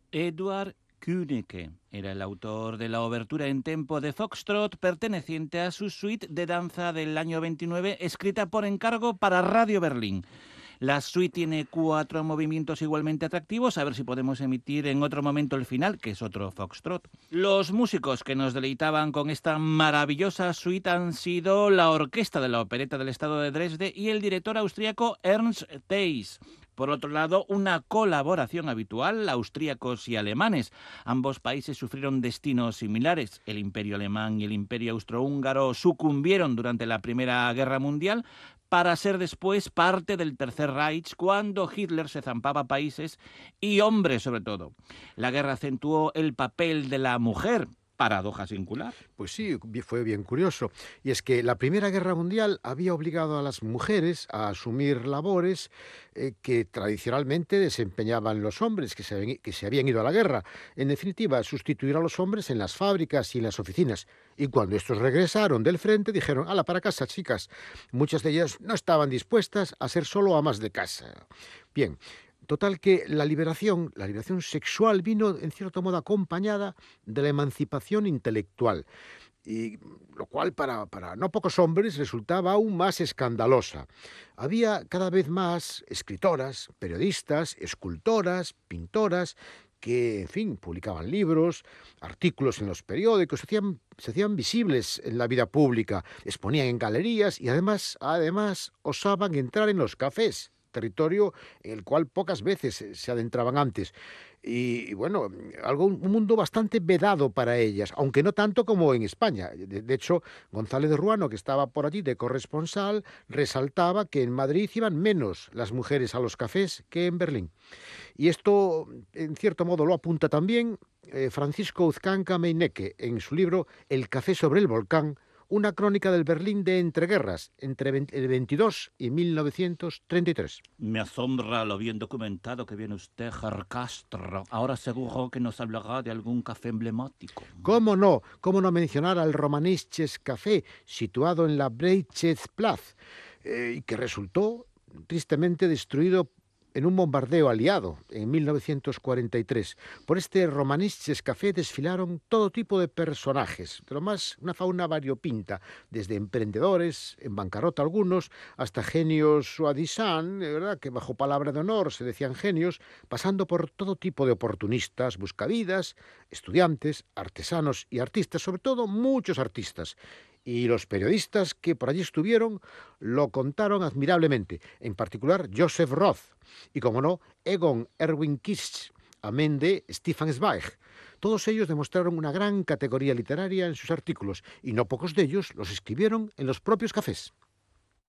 Edward Kühneke era el autor de la obertura en tempo de Foxtrot, perteneciente a su suite de danza del año 29, escrita por encargo para Radio Berlín. La suite tiene 4 movimientos igualmente atractivos, a ver si podemos emitir en otro momento el final, que es otro Foxtrot. Los músicos que nos deleitaban con esta maravillosa suite han sido la Orquesta de la Opereta del Estado de Dresde y el director austríaco Ernst Theis. Por otro lado, una colaboración habitual, austríacos y alemanes. Ambos países sufrieron destinos similares. El Imperio alemán y el Imperio austrohúngaro sucumbieron durante la Primera Guerra Mundial, para ser después parte del Tercer Reich cuando Hitler se zampaba países y hombres sobre todo. La guerra acentuó el papel de la mujer. Paradoja singular. Pues sí, fue bien curioso. Y es que la Primera Guerra Mundial había obligado a las mujeres a asumir labores que tradicionalmente desempeñaban los hombres que se habían ido a la guerra. En definitiva, sustituir a los hombres en las fábricas y en las oficinas. Y cuando estos regresaron del frente, dijeron, ¡hala, para casa, chicas! Muchas de ellas no estaban dispuestas a ser solo amas de casa. Bien. Total que la liberación sexual vino en cierto modo acompañada de la emancipación intelectual, y lo cual para no pocos hombres resultaba aún más escandalosa. Había cada vez más escritoras, periodistas, escultoras, pintoras, que, en fin, publicaban libros, artículos en los periódicos, se hacían visibles en la vida pública, exponían en galerías y además osaban entrar en los cafés, territorio en el cual pocas veces se adentraban antes. Y bueno, un mundo bastante vedado para ellas, aunque no tanto como en España. De hecho, González de Ruano, que estaba por allí de corresponsal, resaltaba que en Madrid iban menos las mujeres a los cafés que en Berlín. Y esto, en cierto modo, lo apunta también Francisco Uzcanca Meinecke en su libro El café sobre el volcán, una crónica del Berlín de entreguerras, entre el 22 y 1933. Me asombra lo bien documentado que viene usted, Herr Castro. Ahora seguro que nos hablará de algún café emblemático. ¿Cómo no? ¿Cómo no mencionar al Romanisches Café, situado en la Breitscheidplatz, y que resultó tristemente destruido en un bombardeo aliado en 1943. Por este Romanisches Café desfilaron todo tipo de personajes, de lo más una fauna variopinta, desde emprendedores, en bancarrota algunos, hasta genios soi-disant, ¿verdad?, que bajo palabra de honor se decían genios, pasando por todo tipo de oportunistas, buscavidas, estudiantes, artesanos y artistas, sobre todo muchos artistas. Y los periodistas que por allí estuvieron lo contaron admirablemente, en particular Joseph Roth y, como no, Egon Erwin Kisch, amén de Stefan Zweig. Todos ellos demostraron una gran categoría literaria en sus artículos y no pocos de ellos los escribieron en los propios cafés.